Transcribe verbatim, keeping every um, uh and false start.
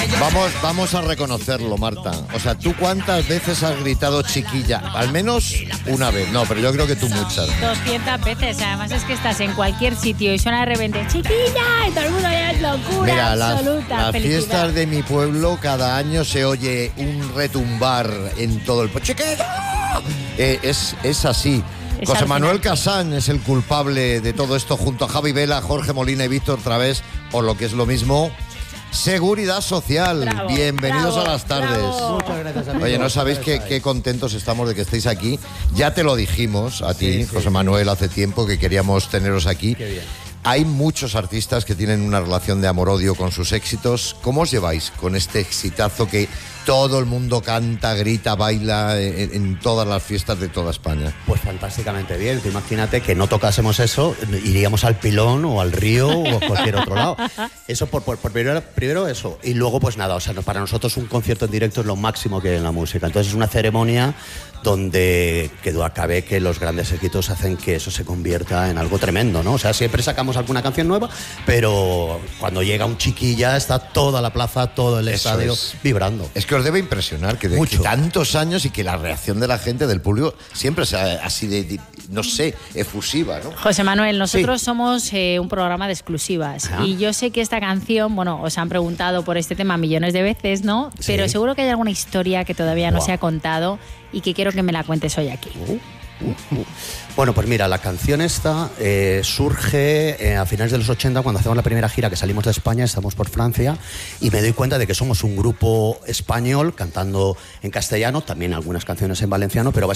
Vamos, vamos a reconocerlo, Marta. O sea, ¿tú cuántas veces has gritado chiquilla? Al menos una vez. No, pero yo creo que tú muchas. doscientas veces. Además es que estás en cualquier sitio y suena de repente chiquilla y todo el mundo ya es locura. Mira, absoluta. las, las felicidad. fiestas de mi pueblo cada año se oye un retumbar en todo el... ¡Chiquilla! Eh, es, es así. Es José Manuel alucinante. Casán es el culpable de todo esto junto a Javi Vela, Jorge Molina y Víctor Través, o lo que es lo mismo... Seguridad Social. Bravo, Bienvenidos bravo, a las tardes. bravo. Muchas gracias, amigo. Oye, no sabéis Muchas qué, gracias. qué contentos estamos de que estéis aquí. Ya te lo dijimos a ti, Sí, sí, José sí. Manuel, hace tiempo que queríamos teneros aquí. Qué bien. Hay muchos artistas que tienen una relación de amor-odio con sus éxitos. ¿Cómo os lleváis con este exitazo que todo el mundo canta, grita, baila en, en todas las fiestas de toda España? Pues fantásticamente bien. Tú imagínate que no tocásemos eso, iríamos al Pilón o al Río o a cualquier otro lado. Eso por, por, por primero, primero eso. Y luego pues nada, o sea, para nosotros un concierto en directo es lo máximo que hay en la música. Entonces es una ceremonia donde que duda cabe que los grandes éxitos hacen que eso se convierta en algo tremendo, ¿no? O sea, siempre sacamos alguna canción nueva, pero cuando llega un chiquilla está toda la plaza, todo el Eso estadio es. vibrando. Es que os debe impresionar que de Mucho. que tantos años y que la reacción de la gente, del público, siempre sea así de, de, no sé, efusiva, ¿no? José Manuel, nosotros Sí. somos eh, un programa de exclusivas. Ajá. Y yo sé que esta canción, bueno, os han preguntado por este tema millones de veces, ¿no? Sí. Pero seguro que hay alguna historia que todavía no Buah. se ha contado y que quiero que me la cuentes hoy aquí. Bueno, pues mira, la canción esta eh, surge eh, a finales de los ochenta, cuando hacemos la primera gira, que salimos de España, estamos por Francia, y me doy cuenta de que somos un grupo español cantando en castellano, también algunas canciones en valenciano, pero